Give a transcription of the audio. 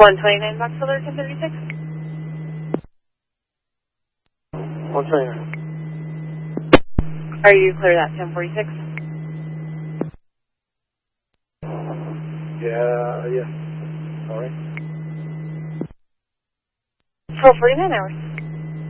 129 Box Alert 1036. 129. Are you clear that 1046? Yeah, yes. Sorry. For 49 hours.